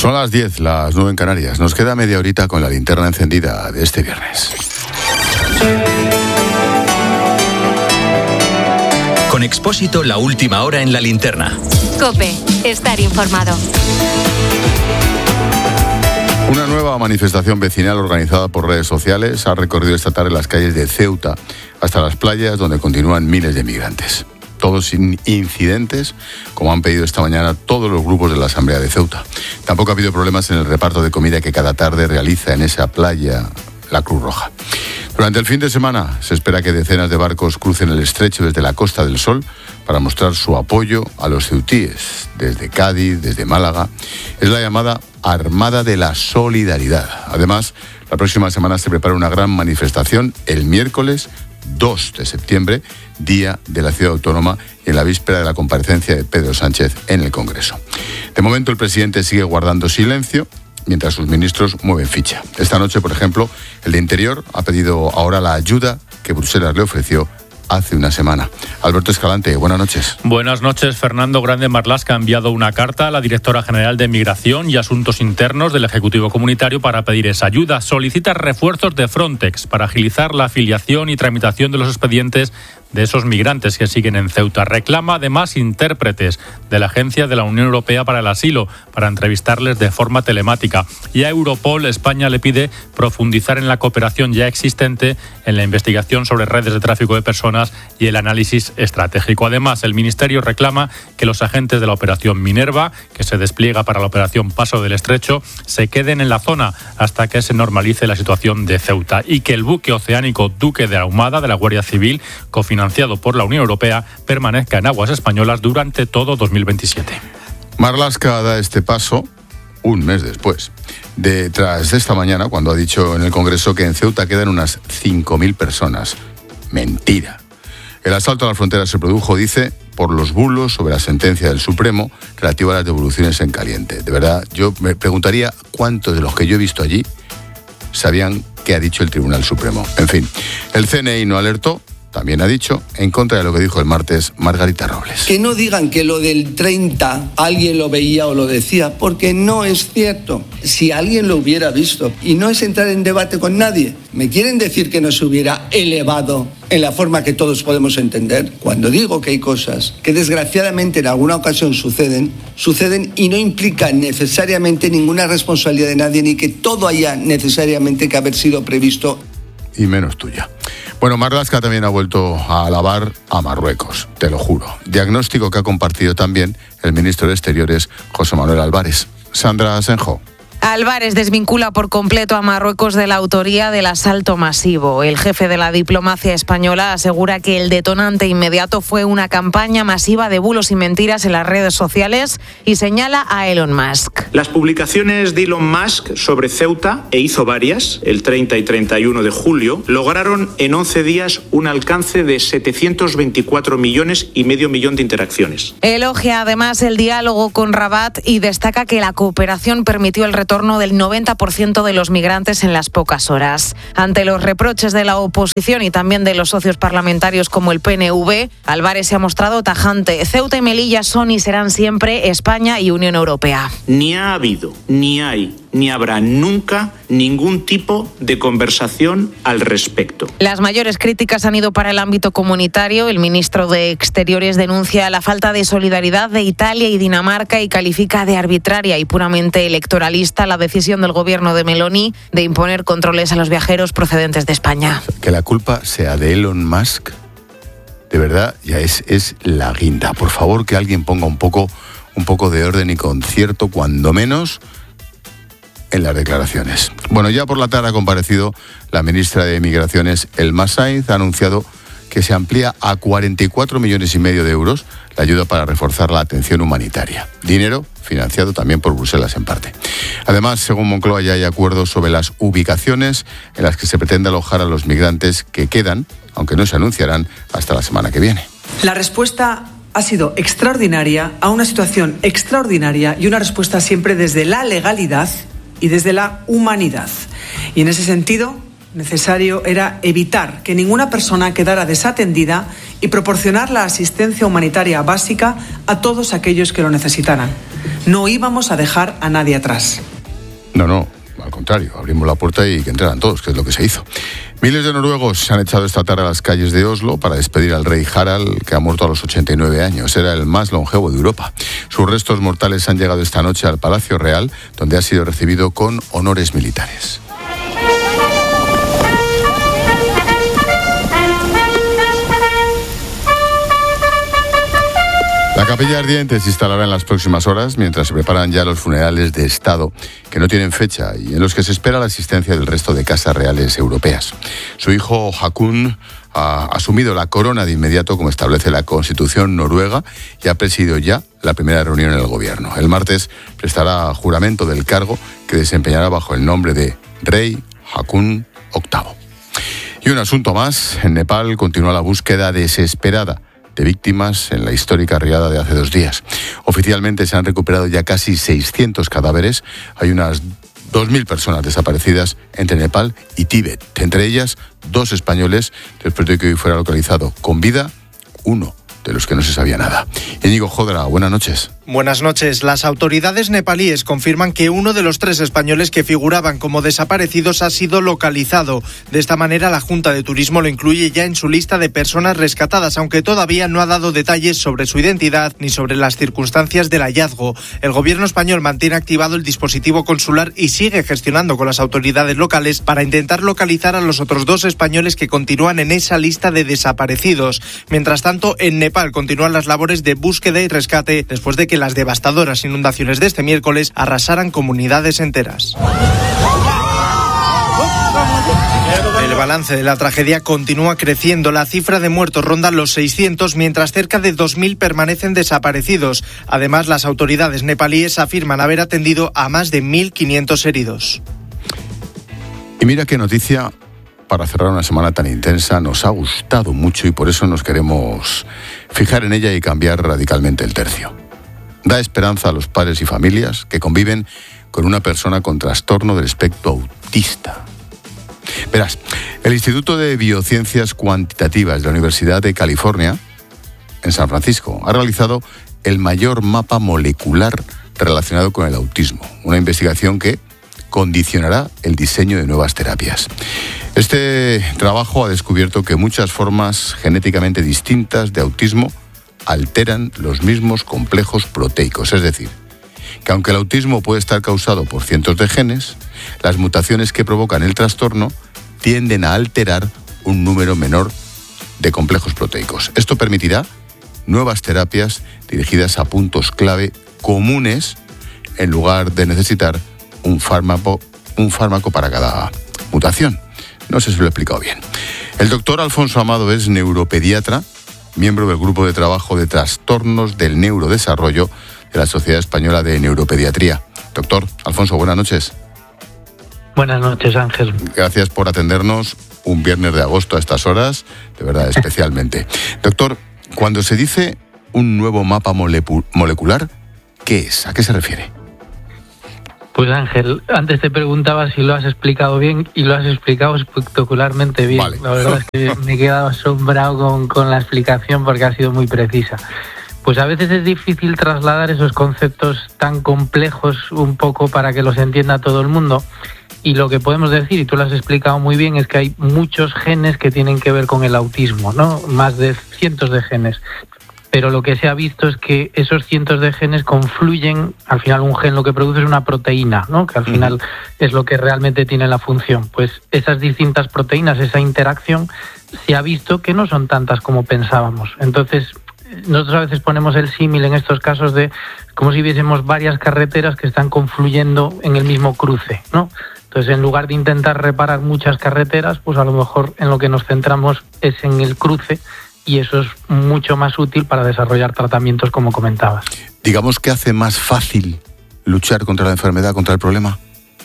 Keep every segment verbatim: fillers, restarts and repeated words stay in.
Son las diez, las nueve en Canarias. Nos queda media horita con la linterna encendida de este viernes. Con Expósito, la última hora en la linterna. COPE, estar informado. Una nueva manifestación vecinal organizada por redes sociales ha recorrido esta tarde las calles de Ceuta hasta las playas, donde continúan miles de migrantes. Todos sin incidentes, como han pedido esta mañana todos los grupos de la Asamblea de Ceuta. Tampoco ha habido problemas en el reparto de comida que cada tarde realiza en esa playa la Cruz Roja. Durante el fin de semana se espera que decenas de barcos crucen el estrecho desde la Costa del Sol para mostrar su apoyo a los ceutíes, desde Cádiz, desde Málaga. Es la llamada Armada de la Solidaridad. Además, la próxima semana se prepara una gran manifestación el miércoles dos de septiembre, Día de la Ciudad Autónoma, y en la víspera de la comparecencia de Pedro Sánchez en el Congreso. De momento el presidente sigue guardando silencio, mientras sus ministros mueven ficha. Esta noche, por ejemplo, el de Interior ha pedido ahora la ayuda que Bruselas le ofreció hace una semana. Alberto Escalante, buenas noches. Buenas noches, Fernando Grande Marlaska ha enviado una carta a la directora general de Migración y Asuntos Internos del Ejecutivo Comunitario para pedir esa ayuda. Solicita refuerzos de Frontex para agilizar la afiliación y tramitación de los expedientes de esos migrantes que siguen en Ceuta. Reclama además intérpretes de la Agencia de la Unión Europea para el Asilo para entrevistarles de forma telemática. Y a Europol, España le pide profundizar en la cooperación ya existente en la investigación sobre redes de tráfico de personas y el análisis estratégico. Además, el Ministerio reclama que los agentes de la Operación Minerva, que se despliega para la Operación Paso del Estrecho, se queden en la zona hasta que se normalice la situación de Ceuta y que el buque oceánico Duque de Ahumada de la Guardia Civil, cofinanciado financiado por la Unión Europea, permanezca en aguas españolas durante todo dos mil veintisiete. Marlaska da este paso un mes después, de, tras de esta mañana, cuando ha dicho en el Congreso que en Ceuta quedan unas cinco mil personas. Mentira. El asalto a la frontera se produjo, dice, por los bulos sobre la sentencia del Supremo relativa a las devoluciones en caliente. De verdad, yo me preguntaría cuántos de los que yo he visto allí sabían qué ha dicho el Tribunal Supremo. En fin, el C N I no alertó. También ha dicho, en contra de lo que dijo el martes Margarita Robles. Que no digan que lo del treinta alguien lo veía o lo decía, porque no es cierto. Si alguien lo hubiera visto, y no es entrar en debate con nadie, ¿me quieren decir que no se hubiera elevado en la forma que todos podemos entender? Cuando digo que hay cosas que desgraciadamente en alguna ocasión suceden, suceden y no implican necesariamente ninguna responsabilidad de nadie, ni que todo haya necesariamente que haber sido previsto. Y menos tuya. Bueno, Marlaska también ha vuelto a alabar a Marruecos, te lo juro. Diagnóstico que ha compartido también el ministro de Exteriores, José Manuel Álvarez. Sandra Asenjo. Álvarez desvincula por completo a Marruecos de la autoría del asalto masivo. El jefe de la diplomacia española asegura que el detonante inmediato fue una campaña masiva de bulos y mentiras en las redes sociales y señala a Elon Musk. Las publicaciones de Elon Musk sobre Ceuta, e hizo varias, el treinta y treinta y uno de julio, lograron en once días un alcance de setecientos veinticuatro millones y medio millón de interacciones. Elogia además el diálogo con Rabat y destaca que la cooperación permitió el retorno del noventa por ciento de los migrantes en las pocas horas. Ante los reproches de la oposición y también de los socios parlamentarios como el P N V, Álvarez se ha mostrado tajante. Ceuta y Melilla son y serán siempre España y Unión Europea. Ni ha habido, ni hay, ni habrá nunca ningún tipo de conversación al respecto. Las mayores críticas han ido para el ámbito comunitario. El ministro de Exteriores denuncia la falta de solidaridad de Italia y Dinamarca y califica de arbitraria y puramente electoralista la decisión del gobierno de Meloni de imponer controles a los viajeros procedentes de España. Que la culpa sea de Elon Musk, de verdad, ya es, es la guinda. Por favor, que alguien ponga un poco, un poco de orden y concierto, cuando menos en las declaraciones. Bueno, ya por la tarde ha comparecido la ministra de Migraciones, Elma Sainz, ha anunciado que se amplía a cuarenta y cuatro millones y medio de euros la ayuda para reforzar la atención humanitaria. Dinero financiado también por Bruselas en parte. Además, según Moncloa, ya hay acuerdos sobre las ubicaciones en las que se pretende alojar a los migrantes que quedan, aunque no se anunciarán hasta la semana que viene. La respuesta ha sido extraordinaria a una situación extraordinaria y una respuesta siempre desde la legalidad y desde la humanidad. Y en ese sentido, necesario era evitar que ninguna persona quedara desatendida y proporcionar la asistencia humanitaria básica a todos aquellos que lo necesitaran. No íbamos a dejar a nadie atrás. No, no, al contrario, abrimos la puerta y que entraran todos, que es lo que se hizo. Miles de noruegos se han echado esta tarde a las calles de Oslo para despedir al rey Harald, que ha muerto a los ochenta y nueve años. Era el más longevo de Europa. Sus restos mortales han llegado esta noche al Palacio Real, donde ha sido recibido con honores militares. La capilla ardiente se instalará en las próximas horas, mientras se preparan ya los funerales de Estado, que no tienen fecha y en los que se espera la asistencia del resto de casas reales europeas. Su hijo Haakon ha asumido la corona de inmediato, como establece la Constitución noruega, y ha presidido ya la primera reunión en el gobierno. El martes prestará juramento del cargo, que desempeñará bajo el nombre de Rey Haakon octavo. Y un asunto más: en Nepal continúa la búsqueda desesperada de víctimas en la histórica riada de hace dos días. Oficialmente se han recuperado ya casi seiscientos cadáveres. Hay unas dos mil personas desaparecidas entre Nepal y Tíbet, entre ellas dos españoles, después de que hoy fuera localizado con vida uno de los que no se sabía nada. Íñigo Jodra, buenas noches. Buenas noches. Las autoridades nepalíes confirman que uno de los tres españoles que figuraban como desaparecidos ha sido localizado. De esta manera, la Junta de Turismo lo incluye ya en su lista de personas rescatadas, aunque todavía no ha dado detalles sobre su identidad ni sobre las circunstancias del hallazgo. El gobierno español mantiene activado el dispositivo consular y sigue gestionando con las autoridades locales para intentar localizar a los otros dos españoles que continúan en esa lista de desaparecidos. Mientras tanto, en Nepal continúan las labores de búsqueda y rescate después de que las devastadoras inundaciones de este miércoles arrasaran comunidades enteras. El balance de la tragedia continúa creciendo. La cifra de muertos ronda los seiscientos, mientras cerca de dos mil permanecen desaparecidos. Además, las autoridades nepalíes afirman haber atendido a más de mil quinientos heridos. Y mira qué noticia para cerrar una semana tan intensa. Nos ha gustado mucho y por eso nos queremos fijar en ella y cambiar radicalmente el tercio. Da esperanza a los padres y familias que conviven con una persona con trastorno del espectro autista. Verás, el Instituto de Biociencias Cuantitativas de la Universidad de California, en San Francisco, ha realizado el mayor mapa molecular relacionado con el autismo, una investigación que condicionará el diseño de nuevas terapias. Este trabajo ha descubierto que muchas formas genéticamente distintas de autismo alteran los mismos complejos proteicos, es decir, que aunque el autismo puede estar causado por cientos de genes, las mutaciones que provocan el trastorno tienden a alterar un número menor de complejos proteicos. Esto permitirá nuevas terapias dirigidas a puntos clave comunes en lugar de necesitar un fármaco, un fármaco para cada mutación. No sé si lo he explicado bien. El doctor Alfonso Amado es neuropediatra, miembro del Grupo de Trabajo de Trastornos del Neurodesarrollo de la Sociedad Española de Neuropediatría. Doctor Alfonso, buenas noches. Buenas noches, Ángel. Gracias por atendernos un viernes de agosto a estas horas, de verdad, especialmente. Doctor, cuando se dice un nuevo mapa molecu- molecular, ¿qué es? ¿A qué se refiere? Pues Ángel, antes te preguntaba si lo has explicado bien y lo has explicado espectacularmente bien. Vale. La verdad es que me he quedado asombrado con, con la explicación porque ha sido muy precisa. Pues a veces es difícil trasladar esos conceptos tan complejos un poco para que los entienda todo el mundo. Y lo que podemos decir, y tú lo has explicado muy bien, es que hay muchos genes que tienen que ver con el autismo, ¿no? Más de cientos de genes. Pero lo que se ha visto es que esos cientos de genes confluyen, al final un gen lo que produce es una proteína, ¿no? Que al final es lo que realmente tiene la función. Pues esas distintas proteínas, esa interacción, se ha visto que no son tantas como pensábamos. Entonces, nosotros a veces ponemos el símil en estos casos de como si viésemos varias carreteras que están confluyendo en el mismo cruce, ¿no? Entonces, en lugar de intentar reparar muchas carreteras, pues a lo mejor en lo que nos centramos es en el cruce, y eso es mucho más útil para desarrollar tratamientos como comentabas. Digamos que hace más fácil luchar contra la enfermedad, contra el problema.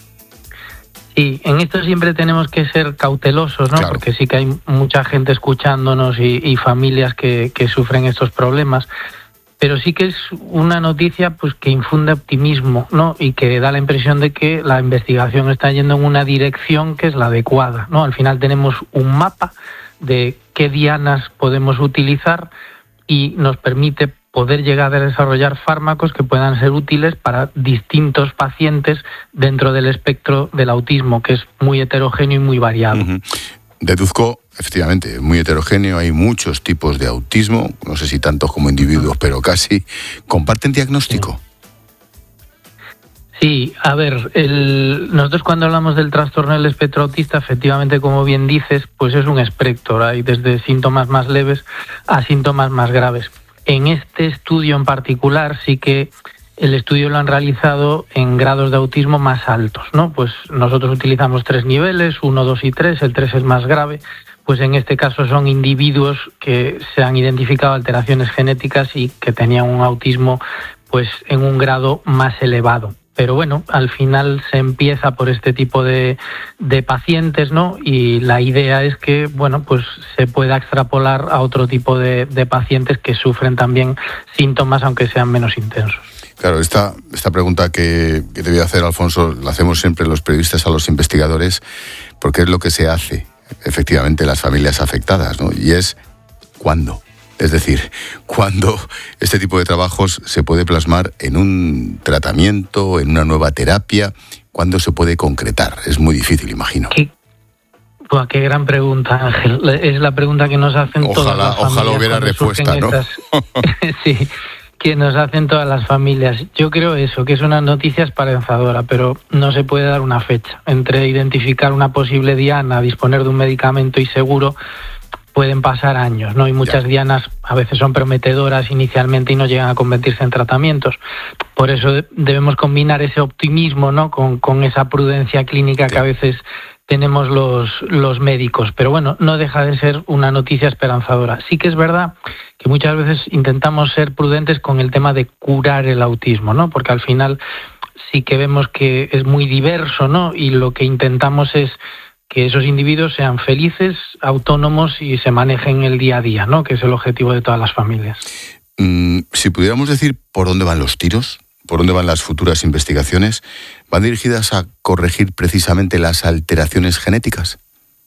Sí, en esto siempre tenemos que ser cautelosos, ¿no? Claro. Porque sí que hay mucha gente escuchándonos y, y familias que, que sufren estos problemas. Pero sí que es una noticia pues que infunde optimismo, ¿no? Y que da la impresión de que la investigación está yendo en una dirección que es la adecuada, ¿no? Al final tenemos un mapa de qué dianas podemos utilizar y nos permite poder llegar a desarrollar fármacos que puedan ser útiles para distintos pacientes dentro del espectro del autismo, que es muy heterogéneo y muy variado. Uh-huh. Deduzco, efectivamente, muy heterogéneo, hay muchos tipos de autismo, no sé si tantos como individuos, uh-huh. pero casi. ¿Comparten diagnóstico? Sí, sí a ver, el, nosotros cuando hablamos del trastorno del espectro autista, efectivamente, como bien dices, pues es un espectro, hay desde síntomas más leves a síntomas más graves. En este estudio en particular sí que el estudio lo han realizado en grados de autismo más altos, ¿no? Pues nosotros utilizamos tres niveles, uno, dos y tres, el tres es más grave, pues en este caso son individuos que se han identificado alteraciones genéticas y que tenían un autismo pues en un grado más elevado. Pero bueno, al final se empieza por este tipo de, de pacientes, ¿no? Y la idea es que, bueno, pues se pueda extrapolar a otro tipo de, de pacientes que sufren también síntomas, aunque sean menos intensos. Claro, esta, esta pregunta que, que te voy a hacer, Alfonso, la hacemos siempre los periodistas a los investigadores, porque es lo que se hace, efectivamente, las familias afectadas, ¿no? Y es, ¿cuándo? Es decir, ¿cuándo este tipo de trabajos se puede plasmar en un tratamiento, en una nueva terapia? ¿Cuándo se puede concretar? Es muy difícil, imagino. ¿Qué? Pues qué gran pregunta, Ángel. Es la pregunta que nos hacen ojalá, todas las familias. Ojalá hubiera respuesta, ¿no? Estas... sí, que nos hacen todas las familias. Yo creo eso, que es una noticia esperanzadora, pero no se puede dar una fecha. Entre identificar una posible diana, disponer de un medicamento y seguro, pueden pasar años, ¿no? Y muchas ya. dianas a veces son prometedoras inicialmente y no llegan a convertirse en tratamientos. Por eso debemos combinar ese optimismo, ¿no? Con, con esa prudencia clínica sí. que a veces tenemos los, los médicos. Pero bueno, no deja de ser una noticia esperanzadora. Sí que es verdad que muchas veces intentamos ser prudentes con el tema de curar el autismo, ¿no? Porque al final sí que vemos que es muy diverso, ¿no? Y lo que intentamos es que esos individuos sean felices, autónomos y se manejen el día a día, ¿no? Que es el objetivo de todas las familias. Mm, si pudiéramos decir por dónde van los tiros, por dónde van las futuras investigaciones, ¿van dirigidas a corregir precisamente las alteraciones genéticas?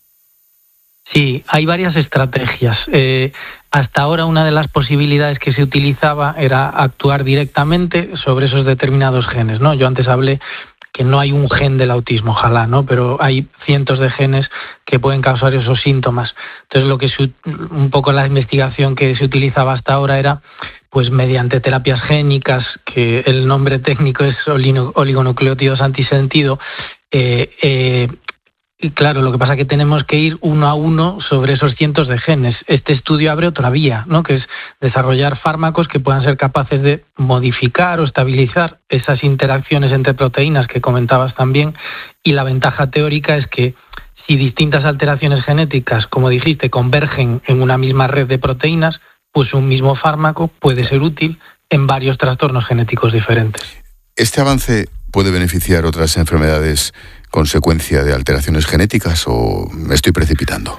Sí, hay varias estrategias. Eh, hasta ahora una de las posibilidades que se utilizaba era actuar directamente sobre esos determinados genes, ¿no? Yo antes hablé que no hay un gen del autismo, ojalá, ¿no? Pero hay cientos de genes que pueden causar esos síntomas. Entonces, lo que se, un poco la investigación que se utilizaba hasta ahora era, pues, mediante terapias génicas, que el nombre técnico es oligonucleótidos antisentido, eh, eh, y claro, lo que pasa es que tenemos que ir uno a uno sobre esos cientos de genes. Este estudio abre otra vía, ¿no? Que es desarrollar fármacos que puedan ser capaces de modificar o estabilizar esas interacciones entre proteínas que comentabas también. Y la ventaja teórica es que si distintas alteraciones genéticas, como dijiste, convergen en una misma red de proteínas, pues un mismo fármaco puede ser útil en varios trastornos genéticos diferentes. ¿Este avance puede beneficiar otras enfermedades consecuencia de alteraciones genéticas o me estoy precipitando?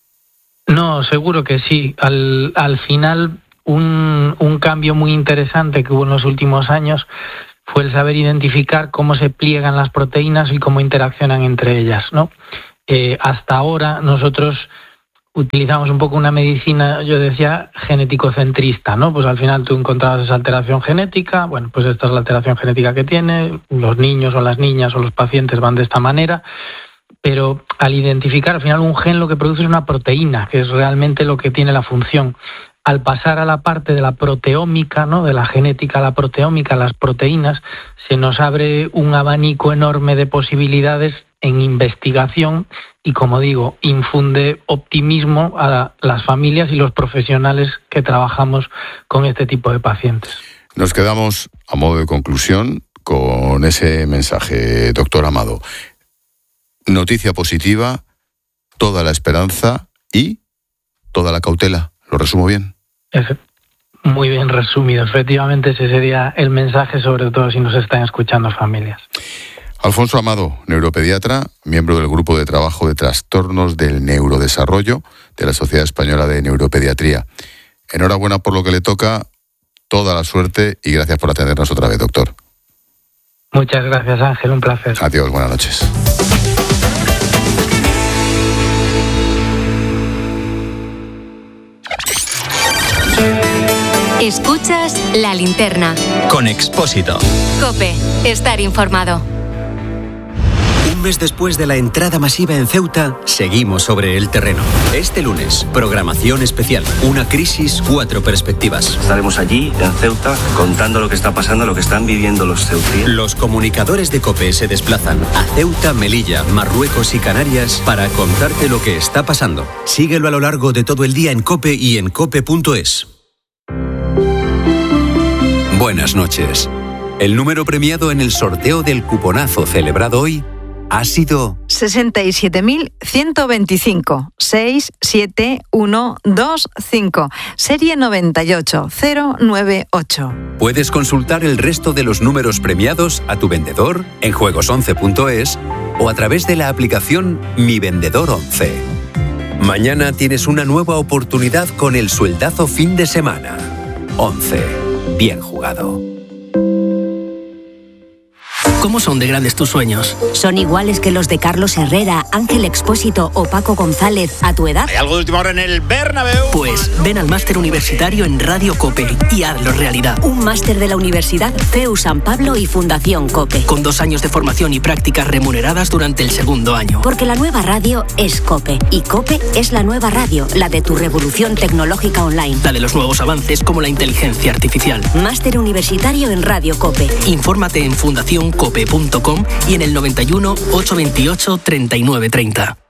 No, seguro que sí. Al, al final, un, un cambio muy interesante que hubo en los últimos años fue el saber identificar cómo se pliegan las proteínas y cómo interaccionan entre ellas, ¿no? Eh, hasta ahora nosotros utilizamos un poco una medicina, yo decía, genético-centrista, ¿no? Pues al final tú encontrabas esa alteración genética, bueno, pues esta es la alteración genética que tiene, los niños o las niñas o los pacientes van de esta manera, pero al identificar al final un gen lo que produce es una proteína, que es realmente lo que tiene la función. Al pasar a la parte de la proteómica, ¿no? De la genética a la proteómica, las proteínas, se nos abre un abanico enorme de posibilidades en investigación y, como digo, infunde optimismo a las familias y los profesionales que trabajamos con este tipo de pacientes. Nos quedamos, a modo de conclusión, con ese mensaje, doctor Amado. Noticia positiva, toda la esperanza y toda la cautela. ¿Lo resumo bien? Muy bien resumido. Efectivamente, ese sería el mensaje, sobre todo si nos están escuchando familias. Alfonso Amado, neuropediatra, miembro del Grupo de Trabajo de Trastornos del Neurodesarrollo de la Sociedad Española de Neuropediatría. Enhorabuena por lo que le toca, toda la suerte y gracias por atendernos otra vez, doctor. Muchas gracias, Ángel, un placer. Adiós, buenas noches. Escucha Escuchas La Linterna. Con Expósito. COPE. Estar informado. Un mes después de la entrada masiva en Ceuta, seguimos sobre el terreno. Este lunes, programación especial. Una crisis, cuatro perspectivas. Estaremos allí, en Ceuta, contando lo que está pasando, lo que están viviendo los ceutíes. Los comunicadores de COPE se desplazan a Ceuta, Melilla, Marruecos y Canarias para contarte lo que está pasando. Síguelo a lo largo de todo el día en COPE y en cope punto es. Buenas noches. El número premiado en el sorteo del cuponazo celebrado hoy ha sido sesenta y siete mil ciento veinticinco, seis siete uno dos cinco, serie noventa y ocho cero nueve ocho. Puedes consultar el resto de los números premiados a tu vendedor en juegos once punto es o a través de la aplicación Mi Vendedor once. Mañana tienes una nueva oportunidad con el sueldazo fin de semana. once. Bien jugado. ¿Cómo son de grandes tus sueños? ¿Son iguales que los de Carlos Herrera, Ángel Expósito o Paco González a tu edad? ¿Hay algo de última hora en el Bernabéu? Pues ven al máster universitario en Radio COPE y hazlo realidad. Un máster de la Universidad C E U San Pablo y Fundación COPE. Con dos años de formación y prácticas remuneradas durante el segundo año. Porque la nueva radio es COPE y COPE es la nueva radio, la de tu revolución tecnológica online. La de los nuevos avances como la inteligencia artificial. Máster universitario en Radio COPE. Infórmate en fundación cope punto com y en el noventa y uno, ochocientos veintiocho, treinta y nueve treinta.